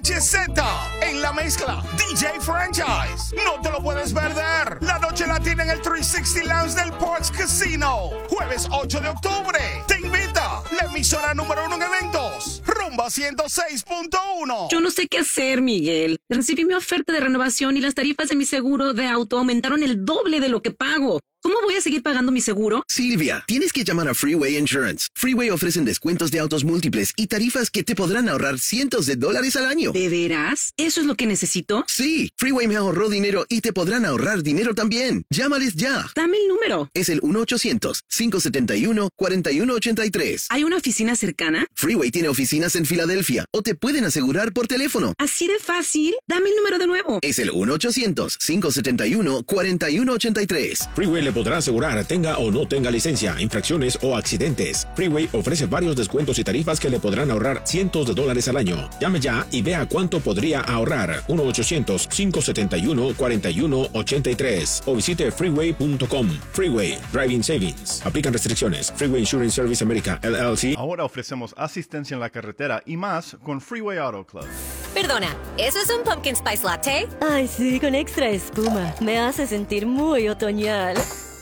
HZ. En la mezcla, DJ Franchise. No te lo puedes perder. La noche latina en el 360 Lounge del Parks Casino. Jueves 8 de octubre. Te invita la emisora número 1 en eventos. Rumba 106.1. Yo no sé qué hacer, Miguel. Recibí mi oferta de renovación y las tarifas de mi seguro de auto aumentaron el doble de lo que pago. ¿Cómo voy a seguir pagando mi seguro? Silvia, tienes que llamar a Freeway Insurance. Freeway ofrecen descuentos de autos múltiples y tarifas que te podrán ahorrar cientos de dólares al año. ¿De veras? ¿Eso es lo que necesito? Sí, Freeway me ahorró dinero y te podrán ahorrar dinero también. Llámales ya. Dame el número. Es el 1-800-571-4183. ¿Hay una oficina cercana? Freeway tiene oficinas en Filadelfia o te pueden asegurar por teléfono. ¿Así de fácil? Dame el número de nuevo. Es el 1-800-571-4183. Freeway le podrá asegurar, tenga o no tenga licencia, infracciones o accidentes. Freeway ofrece varios descuentos y tarifas que le podrán ahorrar cientos de dólares al año. Llame ya y vea cuánto podría ahorrar. 1-800-571-4183 o visite freeway.com. Freeway, Driving Savings. Aplican restricciones. Freeway Insurance Service America, LLC. Ahora ofrecemos asistencia en la carretera y más con Freeway Auto Club. Perdona, ¿eso es un pumpkin spice latte? Ay, sí, con extra espuma. Me hace sentir muy otoñal.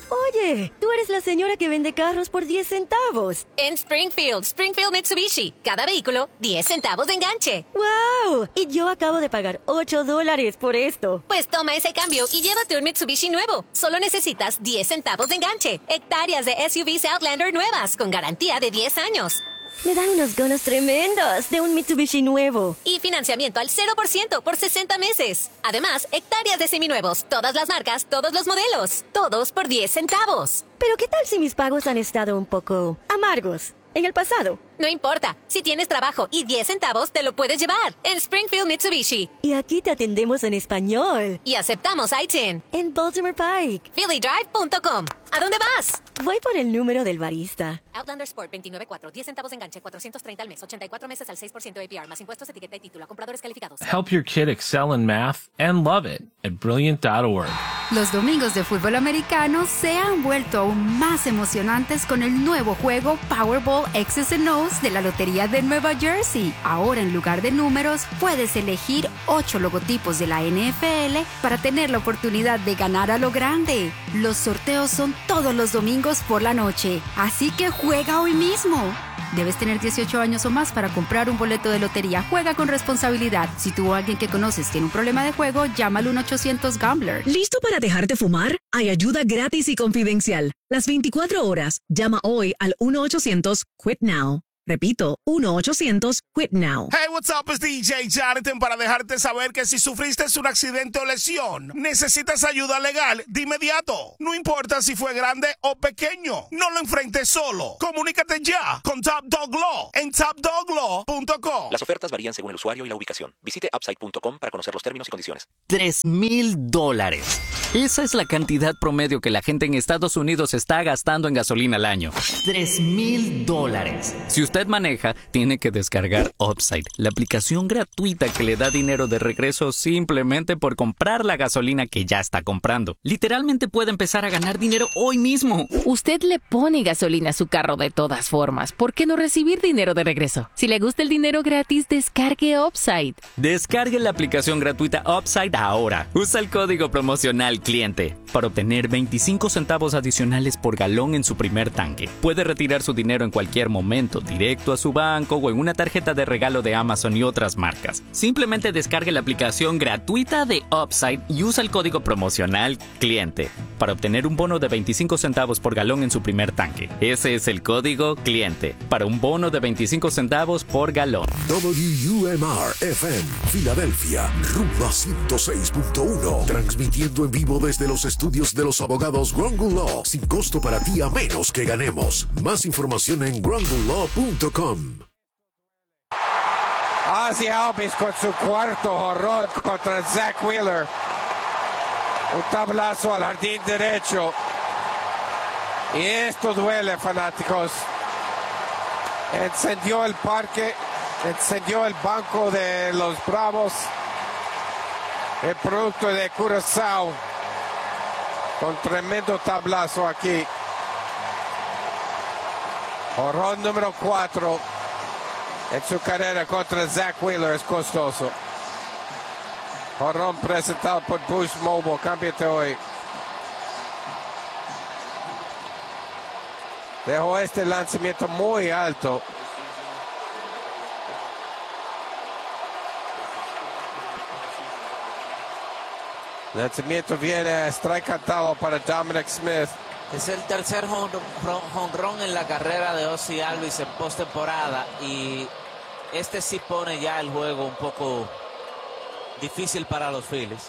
Oye, tú eres la señora que vende carros por 10 centavos. En Springfield Mitsubishi. Cada vehículo, 10 centavos de enganche. ¡Wow! Y yo acabo de pagar $8 por esto. Pues toma ese cambio y llévate un Mitsubishi nuevo. Solo necesitas 10 centavos de enganche. Hectáreas de SUVs Outlander nuevas con garantía de 10 años. Me dan unos ganas tremendos de un Mitsubishi nuevo. Y financiamiento al 0% por 60 meses. Además, hectáreas de seminuevos. Todas las marcas, todos los modelos. Todos por 10 centavos. Pero ¿qué tal si mis pagos han estado un poco amargos en el pasado? No importa. Si tienes trabajo y 10 centavos, te lo puedes llevar. En Springfield Mitsubishi. Y aquí te atendemos en español. Y aceptamos ITIN. En Baltimore Pike. PhillyDrive.com. ¿A dónde vas? Voy por el número del barista. Outlander Sport 29.4. 10 centavos de enganche. 430 al mes. 84 meses al 6% APR. Más impuestos, etiqueta y título. A compradores calificados. Help your kid excel in math and love it at Brilliant.org. Los domingos de fútbol americano se han vuelto aún más emocionantes con el nuevo juego Powerball X's and O's de la Lotería de Nueva Jersey. Ahora, en lugar de números, puedes elegir 8 logotipos de la NFL para tener la oportunidad de ganar a lo grande. Los sorteos son todos los domingos por la noche, así que juega hoy mismo. Debes tener 18 años o más para comprar un boleto de lotería. Juega con responsabilidad. Si tú o alguien que conoces tiene un problema de juego, llama al 1-800-GAMBLER. ¿Listo para dejar de fumar? Hay ayuda gratis y confidencial. Las 24 horas. Llama hoy al 1-800-QUIT-NOW. Repito, 1-800-QUIT-NOW. Hey, what's up? Es DJ Jonathan para dejarte saber que si sufriste un accidente o lesión, necesitas ayuda legal de inmediato. No importa si fue grande o pequeño. No lo enfrentes solo. Comunícate ya con Top Dog Law en topdoglaw.com. Las ofertas varían según el usuario y la ubicación. Visite upside.com para conocer los términos y condiciones. $3,000. Esa es la cantidad promedio que la gente en Estados Unidos está gastando en gasolina al año. $3,000. Si usted maneja, tiene que descargar Upside, la aplicación gratuita que le da dinero de regreso simplemente por comprar la gasolina que ya está comprando. Literalmente puede empezar a ganar dinero hoy mismo. Usted le pone gasolina a su carro de todas formas. ¿Por qué no recibir dinero de regreso? Si le gusta el dinero gratis, descargue Upside. Descargue la aplicación gratuita Upside ahora. Usa el código promocional CLIENTE para obtener 25 centavos adicionales por galón en su primer tanque. Puede retirar su dinero en cualquier momento, directo a su banco o en una tarjeta de regalo de Amazon y otras marcas. Simplemente descargue la aplicación gratuita de Upside y usa el código promocional CLIENTE para obtener un bono de 25 centavos por galón en su primer tanque. Ese es el código CLIENTE para un bono de 25 centavos por galón. WUMR-FM, Filadelfia, Rumba 106.1, transmitiendo en vivo desde los estudios de los abogados Grongle Law, sin costo para ti a menos que ganemos. Más información en gronglelaw.com. Ozzie Albies con su cuarto horror contra Zach Wheeler. Un tablazo al jardín derecho. Y esto duele, fanáticos. Encendió el parque, encendió el banco de los Bravos. El producto de Curazao. Con tremendo tablazo aquí. Horror número 4 en su carrera contra Zach Wheeler es costoso. Jorrón presentado por Boost Mobile. Cámbiate hoy. Dejó este lanzamiento muy alto. Lanzamiento viene, strike cantado para Dominic Smith. Es el tercer jonrón en la carrera de Ozzie Albies en postemporada y este sí pone ya el juego un poco difícil para los Phillies.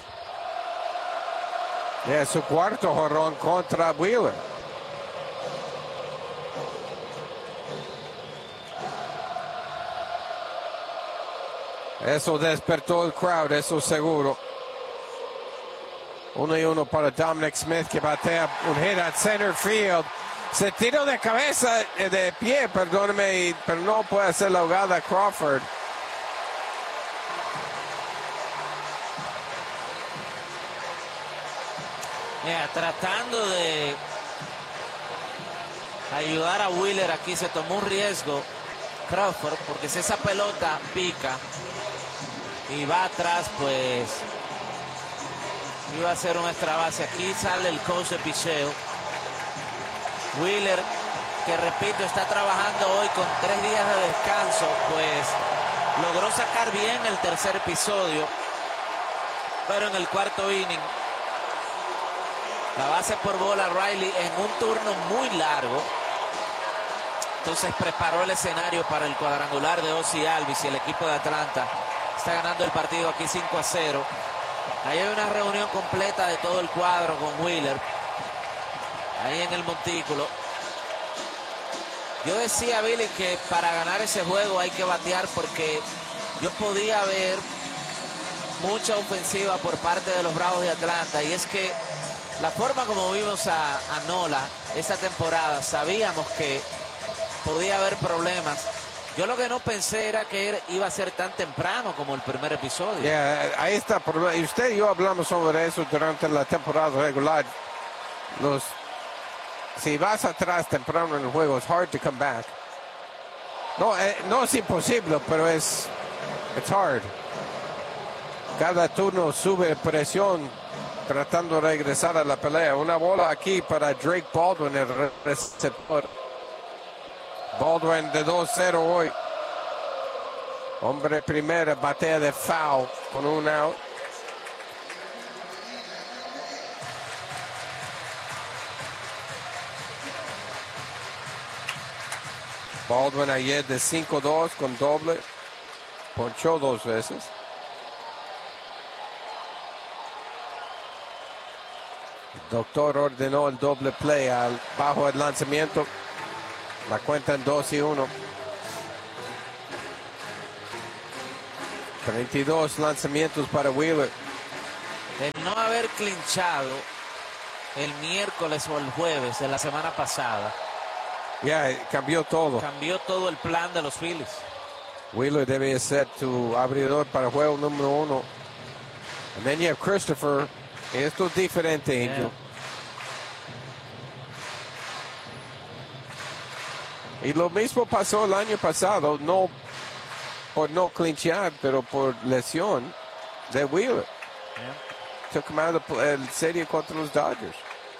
Es su cuarto jonrón contra Wheeler. Eso despertó el crowd, eso seguro. 1-1 para Dominic Smith, que batea un hit al center field. Se tiró de cabeza, de pie, perdóneme, pero no puede hacer la jugada Crawford. Mira, tratando de ayudar a Wheeler aquí, se tomó un riesgo Crawford, porque si esa pelota pica y va atrás, pues iba a ser un extra base. Aquí sale el coach de picheo. Wheeler, que repito, está trabajando hoy con 3 días de descanso, pues logró sacar bien el tercer episodio, pero en el cuarto inning, la base por bola Riley en un turno muy largo. Entonces preparó el escenario para el cuadrangular de Ozzie Albies y el equipo de Atlanta está ganando el partido aquí 5-0. Ahí hay una reunión completa de todo el cuadro con Wheeler. Ahí en el montículo. Yo decía, Billy, que para ganar ese juego hay que batear, porque yo podía ver mucha ofensiva por parte de los Bravos de Atlanta. Y es que la forma como vimos a Nola esta temporada, sabíamos que podía haber problemas. Yo lo que no pensé era que iba a ser tan temprano como el primer episodio. Ahí está el problema. Y usted y yo hablamos sobre eso durante la temporada regular. Si vas atrás temprano en el juego, es hard to come back. No es imposible, pero it's hard. Cada turno sube presión tratando de regresar a la pelea. Una bola aquí para Drake Baldwin, el receptor. Baldwin de 2-0 hoy. Hombre primera, batea de foul con un out. Baldwin ayer de 5-2 con doble. Ponchó 2 veces. El doctor ordenó el doble play bajo el lanzamiento. La cuenta en 2-1. 32 lanzamientos para Wheeler. El no haber clinchado el miércoles o el jueves de la semana pasada. Cambió todo. Cambió todo el plan de los Phillies. Wheeler debe ser tu abridor para el juego número 1. And then you have Christopher. Esto es diferente, Angel. Y lo mismo pasó el año pasado, no por no clinchar, pero por lesión de Wheeler. Took him out of el serie contra los Dodgers.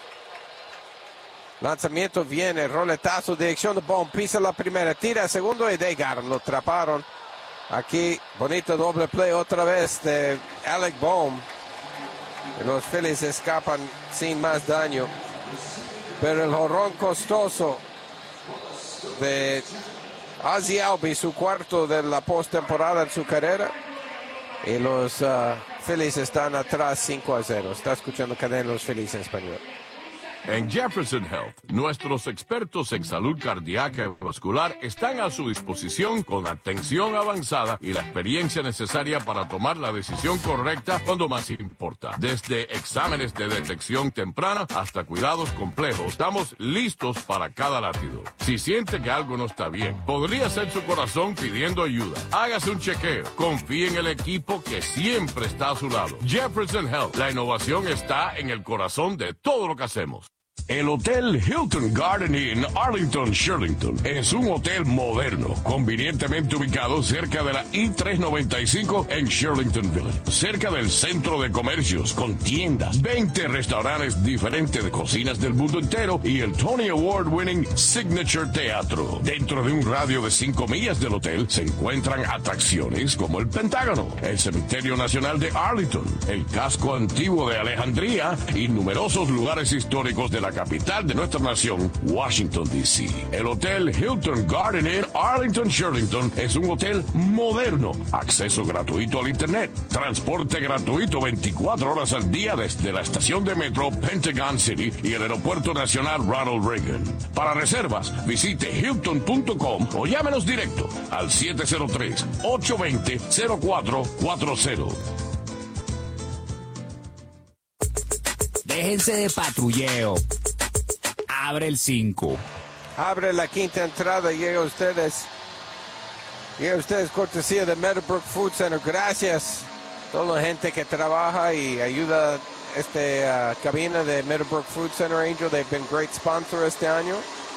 Lanzamiento viene, roletazo, dirección de Bohm, pisa la primera, tira el segundo y Degar lo atraparon. Aquí, bonito doble play otra vez de Alec Bohm. Los Phillies escapan sin más daño. Pero el jonrón costoso de Ozzie Albies, su cuarto de la postemporada en su carrera. Y los Phillies están atrás 5-0. Está escuchando Cadena Los Phillies en español. En Jefferson Health, nuestros expertos en salud cardíaca y vascular están a su disposición con atención avanzada y la experiencia necesaria para tomar la decisión correcta cuando más importa. Desde exámenes de detección temprana hasta cuidados complejos, estamos listos para cada latido. Si siente que algo no está bien, podría ser su corazón pidiendo ayuda. Hágase un chequeo. Confíe en el equipo que siempre está a su lado. Jefferson Health, la innovación está en el corazón de todo lo que hacemos. El Hotel Hilton Garden Inn Arlington Shirlington es un hotel moderno, convenientemente ubicado cerca de la I-395 en Shirlington Village, cerca del centro de comercios, con tiendas, 20 restaurantes diferentes de cocinas del mundo entero y el Tony Award-winning Signature Teatro. Dentro de un radio de 5 millas del hotel se encuentran atracciones como el Pentágono, el Cementerio Nacional de Arlington, el casco antiguo de Alejandría y numerosos lugares históricos de la capital de nuestra nación, Washington, D.C. El Hotel Hilton Garden Inn Arlington Shirlington es un hotel moderno, acceso gratuito al Internet, transporte gratuito 24 horas al día desde la estación de metro Pentagon City y el Aeropuerto Nacional Ronald Reagan. Para reservas, visite hilton.com o llámenos directo al 703-820-0440. Déjense de patrulleo. Abre el 5. Abre la quinta entrada. Llega a ustedes cortesía de Meadowbrook Food Center. Gracias a toda la gente que trabaja y ayuda a cabina de Meadowbrook Food Center. Angel, they've been great sponsor este año.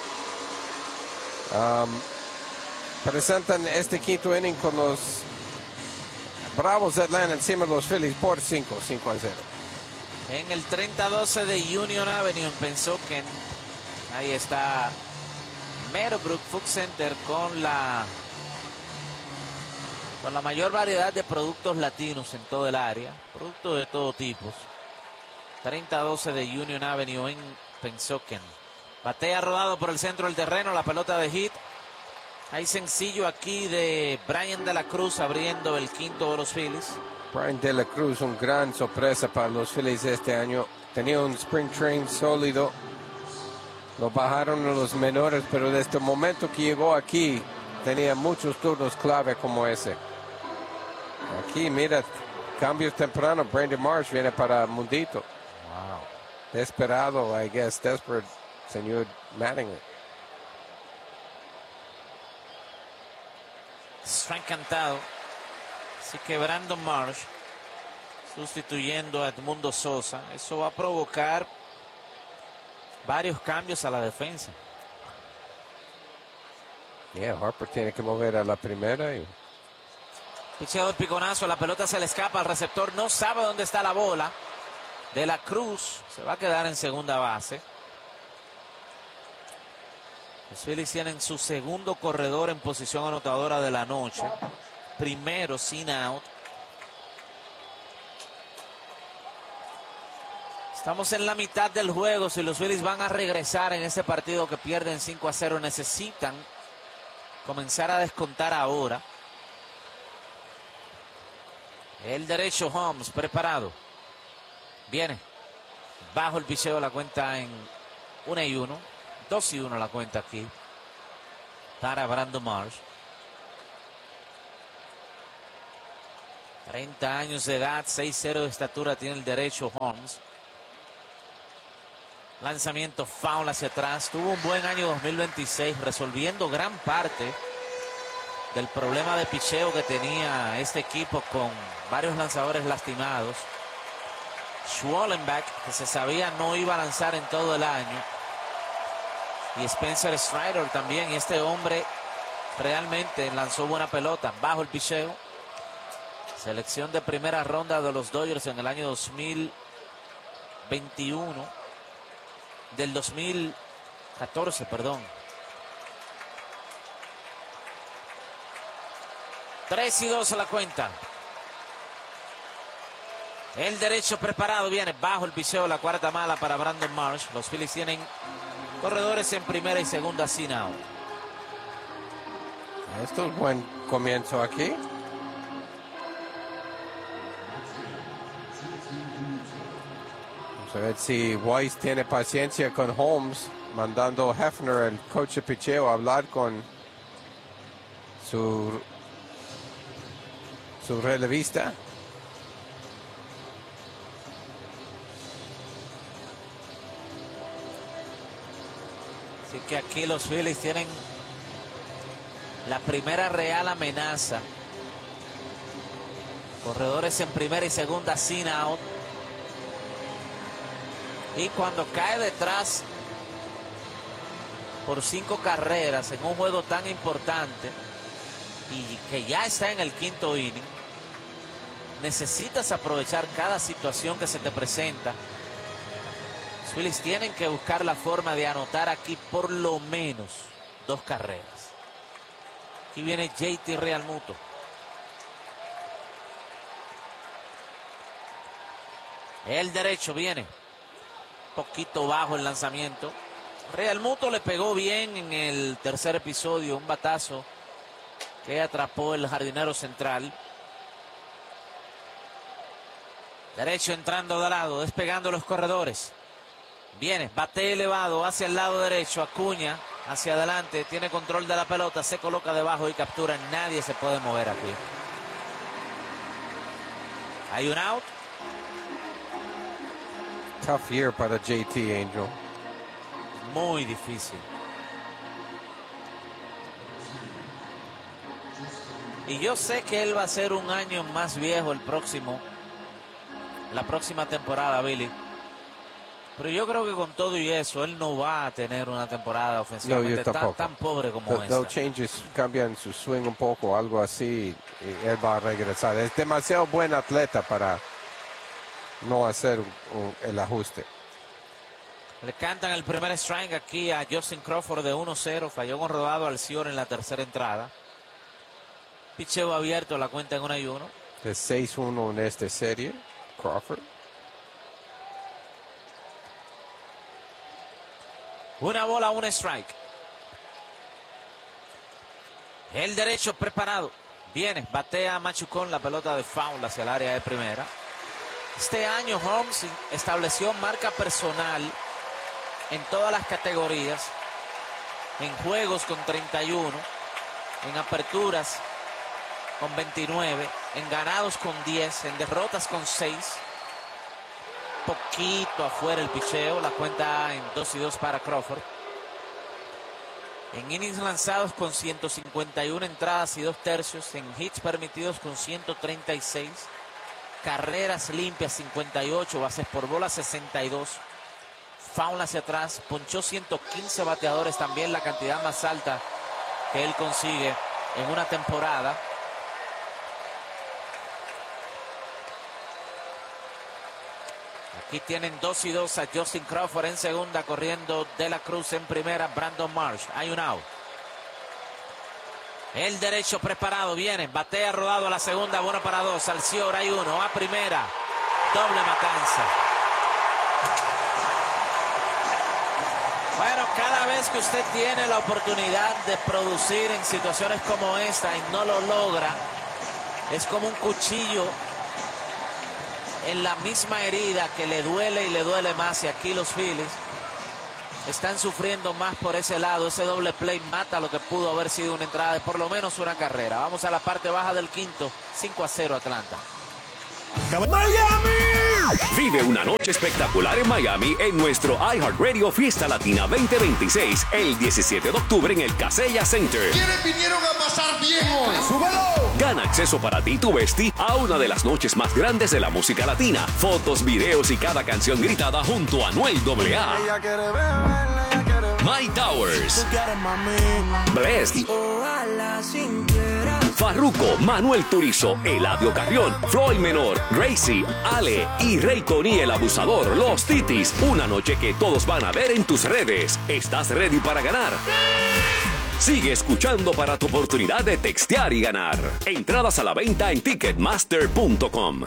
Presentan este quinto inning con los Bravos de Atlanta encima de los Phillies por 5-0. En el 3012 de Union Avenue en Pennsauken. Ahí está Meadowbrook Food Center con la mayor variedad de productos latinos en todo el área. Productos de todo tipo. 3012 de Union Avenue en Pennsauken. Batea rodado por el centro del terreno. La pelota de hit. Hay sencillo aquí de Brian De La Cruz abriendo el quinto de los Phillies. Brian De La Cruz, una gran sorpresa para los Phillies este año. Tenía un spring train sólido. Lo bajaron a los menores, pero desde el momento que llegó aquí, tenía muchos turnos clave como ese. Aquí, mira, cambios tempranos. Brandon Marsh viene para Mundito. Wow. Desesperado, I guess, desperate, señor Mattingly. Strike cantado. Así que Brandon Marsh sustituyendo a Edmundo Sosa. Eso va a provocar varios cambios a la defensa. Harper tiene que mover a la primera. Picheo de piconazo, la pelota se le escapa al receptor. No sabe dónde está la bola. De La Cruz se va a quedar en segunda base. Los Phillies tienen su segundo corredor en posición anotadora de la noche. Primero sin out. Estamos en la mitad del juego. Si los Phillies van a regresar en ese partido que pierden 5-0, necesitan comenzar a descontar ahora. El derecho Holmes preparado. Viene. Bajo el picheo, la cuenta en 1-1. 2-1 la cuenta aquí para Brandon Marsh. 30 años de edad, 6'0 de estatura tiene el derecho Holmes. Lanzamiento foul hacia atrás. Tuvo un buen año 2026, resolviendo gran parte del problema de picheo que tenía este equipo con varios lanzadores lastimados. Schwallenbach, que se sabía no iba a lanzar en todo el año. Y Spencer Strider también. Y este hombre realmente lanzó buena pelota. Bajo el picheo. Selección de primera ronda de los Dodgers en el año 2021. Del 2014, perdón. 3-2 a la cuenta. El derecho preparado viene bajo el picheo. La cuarta mala para Brandon Marsh. Los Phillies tienen corredores en primera y segunda sin out. Esto es buen comienzo aquí. Vamos a ver si Weiss tiene paciencia con Holmes, mandando a Hefner, el coach de picheo, a hablar con su relevista. Así que aquí los Phillies tienen la primera real amenaza. Corredores en primera y segunda sin out. Y cuando cae detrás por 5 carreras en un juego tan importante y que ya está en el quinto inning, necesitas aprovechar cada situación que se te presenta. Los Phillies tienen que buscar la forma de anotar aquí por lo menos 2 carreras. Aquí viene JT Realmuto. El derecho viene. Poquito bajo el lanzamiento. Realmuto le pegó bien en el tercer episodio. Un batazo que atrapó el jardinero central. Derecho entrando de lado, despegando los corredores. Viene, bate elevado hacia el lado derecho. Acuña hacia adelante, tiene control de la pelota, se coloca debajo y captura. Nadie se puede mover aquí. Hay un out. Tough year para JT, Angel. Muy difícil. Y yo sé que él va a ser un año más viejo la próxima temporada, Billy. Pero yo creo que con todo y eso, él no va a tener una temporada ofensivamente tan pobre como esta. Los changes cambian su swing un poco, algo así, y él va a regresar. Es demasiado buen atleta para no hacer el ajuste. Le cantan el primer strike aquí a Justin Crawford de 1-0. Falló con rodado al Cior en la tercera entrada. Picheo abierto, la cuenta en 1-1. Es 6-1 en esta serie, Crawford. Una bola, un strike. El derecho preparado. Viene, batea Machucón, la pelota de foul hacia el área de primera. Este año Holmes estableció marca personal en todas las categorías. En juegos con 31, en aperturas con 29, en ganados con 10, en derrotas con 6. Poquito afuera el picheo, la cuenta en 2-2 para Crawford. En innings lanzados con 151 entradas y 2 tercios, en hits permitidos con 136, carreras limpias 58, bases por bola 62, foul hacia atrás, ponchó 115 bateadores, también la cantidad más alta que él consigue en una temporada. Aquí tienen 2-2 a Justin Crawford en segunda, corriendo De La Cruz en primera, Brandon Marsh. Hay un out. El derecho preparado, viene, batea rodado a la segunda, bueno para 2, al Cior hay 1, a primera, doble matanza. Bueno, cada vez que usted tiene la oportunidad de producir en situaciones como esta y no lo logra, es como un cuchillo en la misma herida que le duele y le duele más. Y aquí los Phillies están sufriendo más por ese lado. Ese doble play mata lo que pudo haber sido una entrada de por lo menos una carrera. Vamos a la parte baja del quinto. 5-0 Atlanta. ¡Miami! Vive una noche espectacular en Miami en nuestro iHeartRadio Fiesta Latina 2026 el 17 de octubre en el Kaseya Center. ¿Quiénes vinieron a pasar bien hoy? ¡Súbelo! Gana acceso para ti y tu bestie a una de las noches más grandes de la música latina. Fotos, videos y cada canción gritada junto a Anuel AA. Ella quiere beber, My Towers, Blessed, Farruko, Manuel Turizo, Eladio Carrión, Floyd Menor, Gracie, Ale y Rey Connie el Abusador, Los Titis. Una noche que todos van a ver en tus redes. ¿Estás ready para ganar? Sigue escuchando para tu oportunidad de textear y ganar. Entradas a la venta en Ticketmaster.com.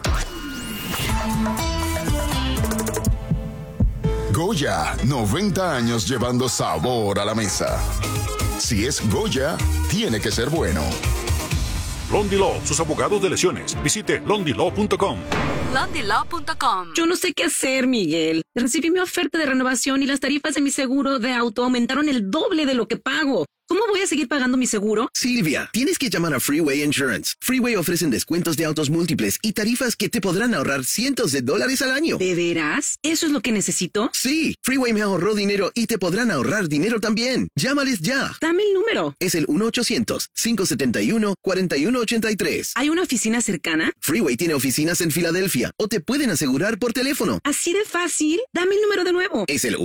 Goya, 90 años llevando sabor a la mesa. Si es Goya, tiene que ser bueno. Londy Law, sus abogados de lesiones. Visite londylaw.com. LondyLaw.com. Yo no sé qué hacer, Miguel. Recibí mi oferta de renovación y las tarifas de mi seguro de auto aumentaron el doble de lo que pago. ¿Cómo voy a seguir pagando mi seguro? Silvia, tienes que llamar a Freeway Insurance. Freeway ofrecen descuentos de autos múltiples y tarifas que te podrán ahorrar cientos de dólares al año. ¿De veras? ¿Eso es lo que necesito? Sí, Freeway me ahorró dinero y te podrán ahorrar dinero también. Llámales ya. Dame el número. Es el 1-800-571-4183. ¿Hay una oficina cercana? Freeway tiene oficinas en Filadelfia o te pueden asegurar por teléfono. ¿Así de fácil? Dame el número de nuevo. Es el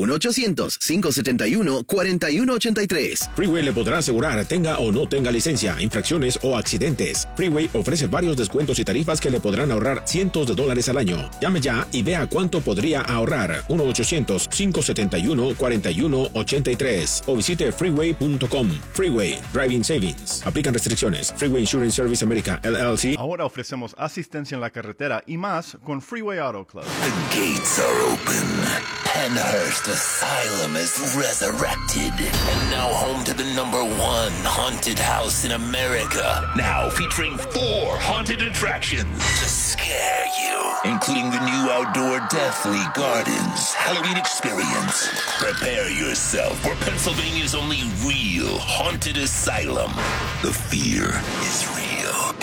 1-800-571-4183. Freeway le podrá asegurar, tenga o no tenga licencia, infracciones o accidentes. Freeway ofrece varios descuentos y tarifas que le podrán ahorrar cientos de dólares al año. Llame ya y vea cuánto podría ahorrar. 1-800-571-4183 o visite freeway.com. Freeway, Driving Savings. Aplican restricciones. Freeway Insurance Service America, LLC. Ahora ofrecemos asistencia en la carretera y más con Freeway Auto Club. The gates are open. Penhurst Asylum is resurrected and now home to the #1 haunted house in America. Now featuring 4 haunted attractions to scare you, including the new outdoor Deathly Gardens Halloween experience. Prepare yourself for Pennsylvania's only real haunted asylum. The fear is real.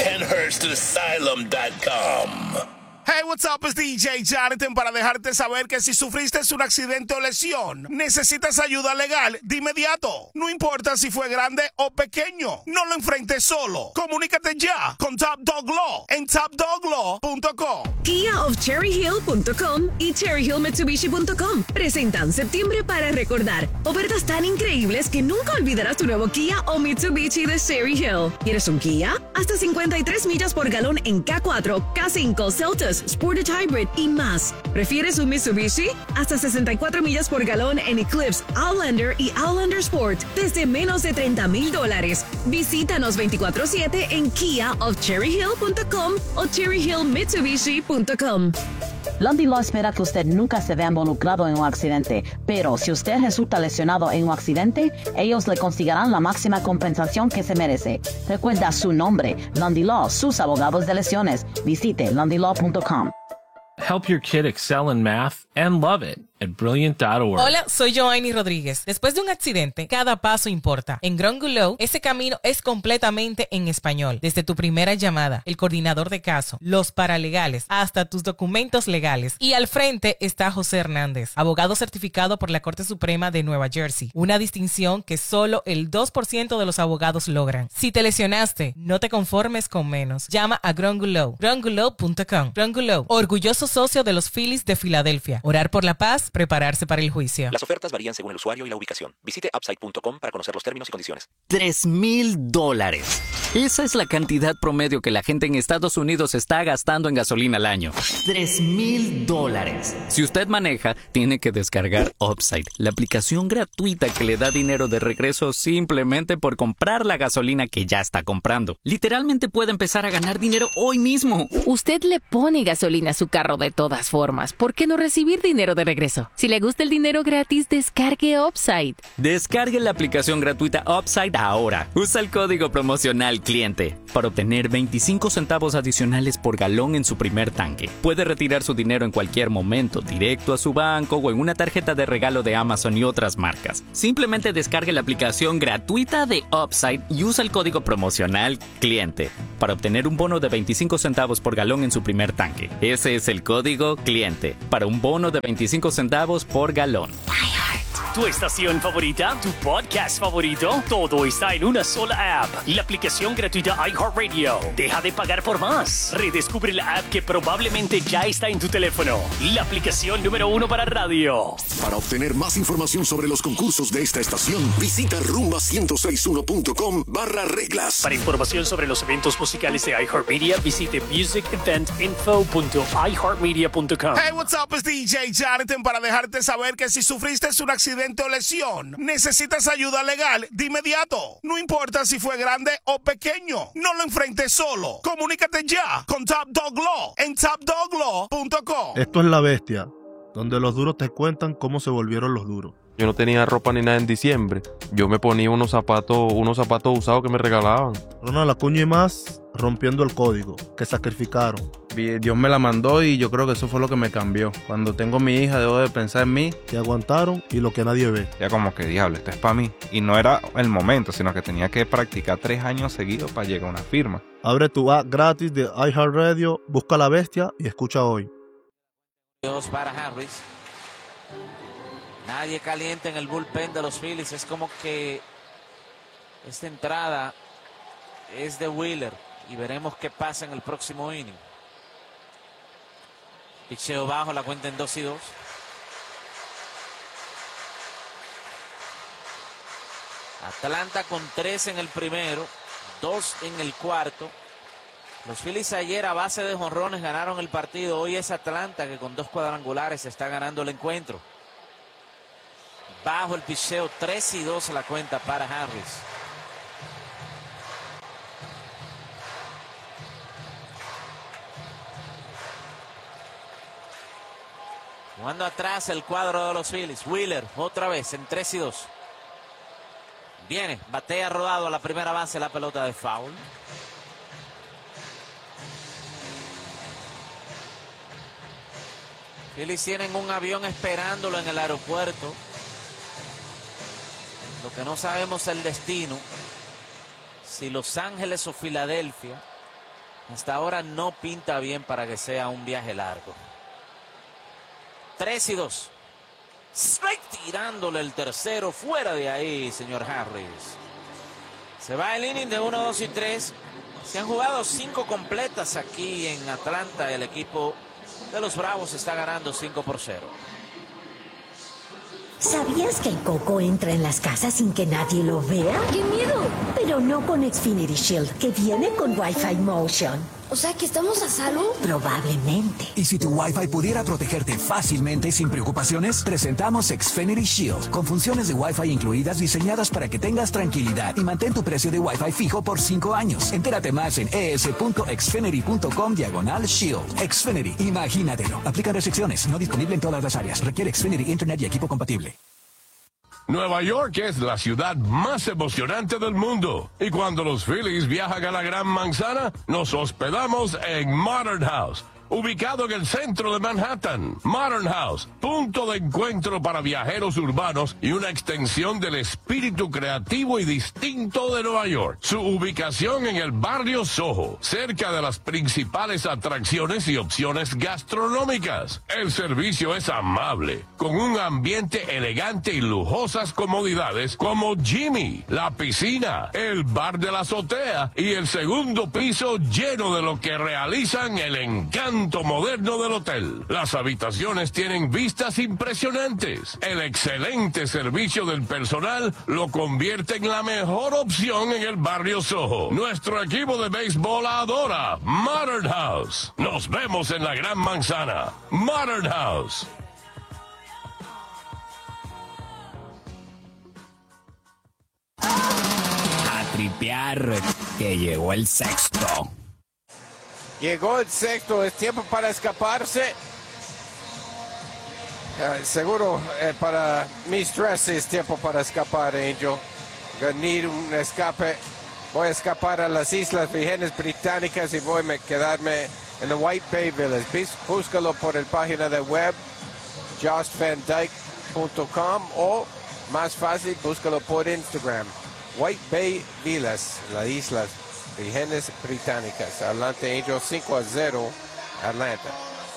PenhurstAsylum.com. Hey, what's up? Es DJ Jonathan para dejarte saber que si sufriste un accidente o lesión, necesitas ayuda legal de inmediato. No importa si fue grande o pequeño, no lo enfrentes solo. Comunícate ya con Top Dog Law en topdoglaw.com. KiaofCherryHill.com y CherryHillMitsubishi.com presentan septiembre para recordar. Ofertas tan increíbles que nunca olvidarás tu nuevo Kia o Mitsubishi de Cherry Hill. ¿Quieres un Kia? Hasta 53 millas por galón en K4, K5, Celtas, Sportage Hybrid y más. ¿Prefieres un Mitsubishi? Hasta 64 millas por galón en Eclipse, Outlander y Outlander Sport desde menos de $30,000. Visítanos 24/7 en KiaofCherryHill.com o CherryHillMitsubishi.com. Lundy Law espera que usted nunca se vea involucrado en un accidente, pero si usted resulta lesionado en un accidente, ellos le conseguirán la máxima compensación que se merece. Recuerda su nombre, Lundy Law, sus abogados de lesiones. Visite LundyLaw.com. Help your kid excel in math and love it at Brilliant.org. Hola, soy Joanny Rodríguez. Después de un accidente, cada paso importa. En Grongulow, ese camino es completamente en español. Desde tu primera llamada, el coordinador de caso, los paralegales, hasta tus documentos legales. Y al frente está José Hernández, abogado certificado por la Corte Suprema de Nueva Jersey. Una distinción que solo el 2% de los abogados logran. Si te lesionaste, no te conformes con menos. Llama a Grongulow. Grongulow.com. Grongulow, orgulloso socio de los Phillies de Filadelfia. Orar por la paz, prepararse para el juicio. Las ofertas varían según el usuario y la ubicación. Visite upside.com para conocer los términos y condiciones. $3,000. Esa es la cantidad promedio que la gente en Estados Unidos está gastando en gasolina al año. $3,000. Si usted maneja, tiene que descargar Upside, la aplicación gratuita que le da dinero de regreso simplemente por comprar la gasolina que ya está comprando. Literalmente puede empezar a ganar dinero hoy mismo. Usted le pone gasolina a su carro de todas formas. ¿Por qué no recibir dinero de regreso? Si le gusta el dinero gratis, descargue Upside. Descargue la aplicación gratuita Upside ahora. Usa el código promocional CLIENTE para obtener 25 centavos adicionales por galón en su primer tanque. Puede retirar su dinero en cualquier momento, directo a su banco o en una tarjeta de regalo de Amazon y otras marcas. Simplemente descargue la aplicación gratuita de Upside y usa el código promocional CLIENTE para obtener un bono de 25 centavos por galón en su primer tanque. Ese es el código CLIENTE para un bono de 25 centavos por galón. Tu estación favorita, tu podcast favorito, todo está en una sola app. La aplicación gratuita iHeartRadio. Deja de pagar por más. Redescubre la app que probablemente ya está en tu teléfono. La aplicación número 1 para radio. Para obtener más información sobre los concursos de esta estación, visita rumba1061.com/reglas. Para información sobre los eventos musicales de iHeartMedia, visite musiceventinfo.iheartmedia.com. Hey, what's up? Es DJ Jonathan para dejarte saber que si sufriste un accidente o lesión, necesitas ayuda legal de inmediato. No importa si fue grande o pequeño, no lo enfrentes solo. Comunícate ya con Top Dog Law en topdoglaw.com. Esto es La Bestia, donde los duros te cuentan cómo se volvieron los duros. yo no tenía ropa ni nada en diciembre. Yo me ponía unos zapatos usados que me regalaban. Ronald Acuña y más rompiendo el código, que sacrificaron. Dios me la mandó y yo creo que eso fue lo que me cambió. Cuando tengo mi hija debo de pensar en mí. Que aguantaron y lo que nadie ve. Ya como que diablo, esto es para mí. Y no era el momento, sino que tenía que practicar 3 años seguidos para llegar a una firma. Abre tu app gratis de iHeartRadio, busca La Bestia y escucha hoy. Dios para Harris. Nadie caliente en el bullpen de los Phillies. Es como que esta entrada es de Wheeler. Y veremos qué pasa en el próximo inning. Picheo bajo, la cuenta en 2-2. Atlanta con 3 en el primero, 2 en el cuarto. Los Phillies ayer a base de jonrones ganaron el partido. Hoy es Atlanta que con 2 cuadrangulares está ganando el encuentro. Bajo el picheo, 3-2 la cuenta para Harris. Jugando atrás el cuadro de los Phillies. Wheeler otra vez en 3-2. Viene, batea rodado a la primera base, la pelota de foul. Phillies tienen un avión esperándolo en el aeropuerto. Lo que no sabemos es el destino. Si Los Ángeles o Filadelfia. Hasta ahora no pinta bien para que sea un viaje largo. 3-2. Strike tirándole el tercero. Fuera de ahí, señor Harris. Se va el inning de 1, 2 y 3. Se han jugado 5 completas aquí en Atlanta. El equipo de los Bravos está ganando 5-0. ¿Sabías que el coco entra en las casas sin que nadie lo vea? ¡Qué miedo! Pero no con Xfinity Shield, que viene con Wi-Fi Motion. O sea, ¿que estamos a salvo? Probablemente. ¿Y si tu Wi-Fi pudiera protegerte fácilmente y sin preocupaciones? Presentamos Xfinity Shield, con funciones de Wi-Fi incluidas diseñadas para que tengas tranquilidad y mantén tu precio de Wi-Fi fijo por 5 años. Entérate más en es.xfinity.com/Shield. Xfinity, imagínatelo. Aplican restricciones, no disponible en todas las áreas. Requiere Xfinity Internet y equipo compatible. Nueva York es la ciudad más emocionante del mundo. Y cuando los Phillies viajan a la Gran Manzana, nos hospedamos en Modern House, ubicado en el centro de Manhattan. Modern House, punto de encuentro para viajeros urbanos y una extensión del espíritu creativo y distinto de Nueva York. Su ubicación en el barrio Soho, cerca de las principales atracciones y opciones gastronómicas. El servicio es amable, con un ambiente elegante y lujosas comodidades como Jimmy, la piscina, el bar de la azotea y el segundo piso lleno de lo que realizan el encanto moderno del hotel. Las habitaciones tienen vistas impresionantes. El excelente servicio del personal lo convierte en la mejor opción en el barrio Soho. Nuestro equipo de béisbol adora Modern House. Nos vemos en la Gran Manzana. Modern House. A tripear, que llegó el sexto. Llegó el sexto, es tiempo para escaparse. Seguro para mi stress es tiempo para escapar, Angel. Need un escape. Voy a escapar a las Islas Vírgenes Británicas y voy a quedarme en el White Bay Village. Búscalo por la página de web joshvandyke.com o más fácil, búscalo por Instagram. White Bay Villas, las Islas Vírgenes Británicas. Adelante, Angel, 5-0, Atlanta.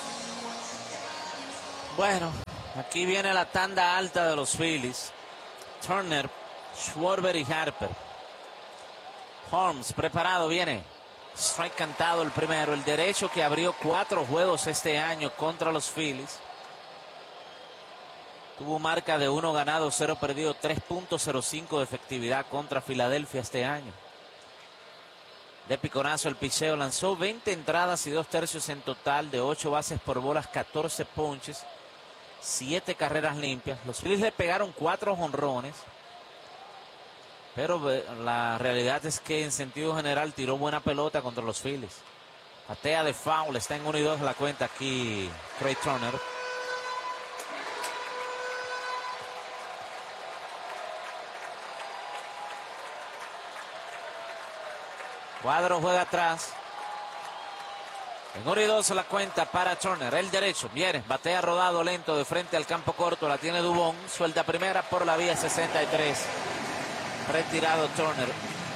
Bueno, aquí viene la tanda alta de los Phillies. Turner, Schwarber y Harper. Holmes preparado, viene. Strike cantado el primero. El derecho que abrió 4 juegos este año contra los Phillies. Tuvo marca de 1 ganado, 0 perdido, 3.05 de efectividad contra Filadelfia este año. De piconazo el picheo, lanzó 20 entradas y 2 tercios en total, de 8 bases por bolas, 14 ponches, 7 carreras limpias. Los Phillies le pegaron 4 jonrones, pero la realidad es que en sentido general tiró buena pelota contra los Phillies. Batea de foul, está en 1-2 la cuenta aquí Trey Turner. Cuadro juega atrás. En 1-2 la cuenta para Turner. El derecho viene, batea rodado lento de frente al campo corto. La tiene Dubón. Suelta primera por la vía 63. Retirado Turner.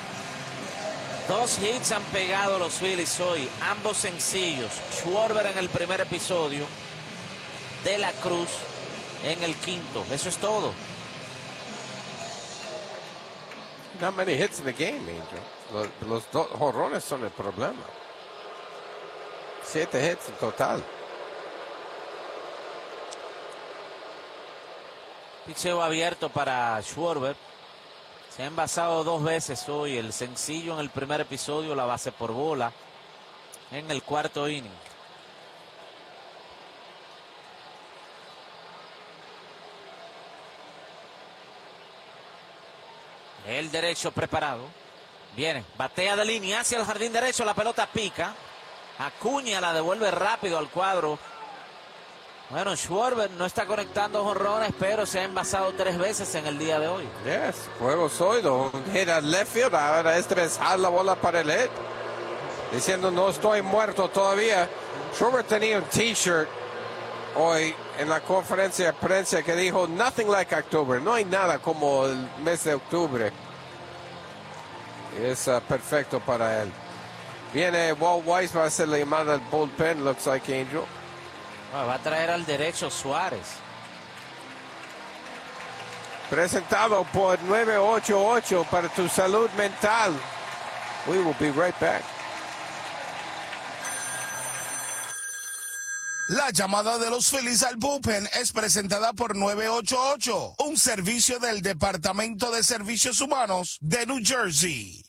2 hits han pegado los Phillies hoy. Ambos sencillos. Schwarber en el primer episodio. De la Cruz en el quinto. Eso es todo. Not many hits in the game, Angel. Los dos jonrones son el problema. 7 hits en total. Picheo abierto para Schwarber. Se ha envasado 2 veces hoy. El sencillo en el primer episodio, la base por bola en el cuarto inning. El derecho preparado. Viene, batea de línea hacia el jardín derecho. La pelota pica. Acuña la devuelve rápido al cuadro. Bueno, Schwarber no está conectando jonrones, pero se ha envasado 3 veces en el día de hoy. Yes, juego sólido. Un hit al left field. Ahora es dejar la bola para el hit. Diciendo no estoy muerto todavía. Schwarber tenía un t-shirt hoy en la conferencia de prensa que dijo nothing like October. No hay nada como el mes de octubre. Es perfecto para él. Viene Walt Weiss, va a hacer la llamada al bullpen, looks like Angel. Va a traer al derecho Suárez. Presentado por 988 para tu salud mental. We will be right back. La llamada de los Phillies al bullpen es presentada por 988, un servicio del Departamento de Servicios Humanos de New Jersey.